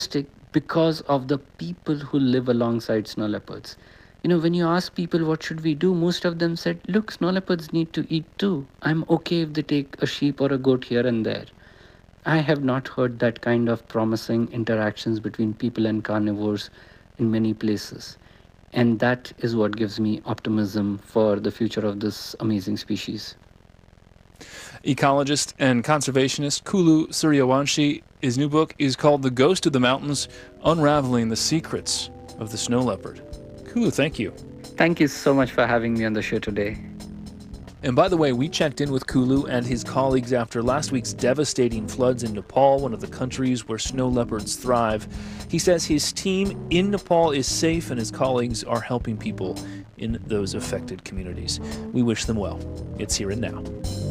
because of the people who live alongside snow leopards. When you ask people what should we do, most of them said, look, snow leopards need to eat too. I'm okay if they take a sheep or a goat here and there. I have not heard that kind of promising interactions between people and carnivores in many places. And that is what gives me optimism for the future of this amazing species. Ecologist and conservationist Kulu Suryawanshi, his new book is called The Ghost of the Mountains, Unraveling the Secrets of the Snow Leopard. Kulu, thank you. Thank you so much for having me on the show today. And by the way, we checked in with Kulu and his colleagues after last week's devastating floods in Nepal, one of the countries where snow leopards thrive. He says his team in Nepal is safe and his colleagues are helping people in those affected communities. We wish them well. It's Here and Now.